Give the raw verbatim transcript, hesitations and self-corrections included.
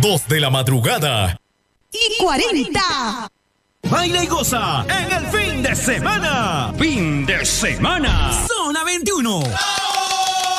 dos de la madrugada. Y cuarenta. Baila y goza en el fin de semana. Fin de semana. Zona veintiuno.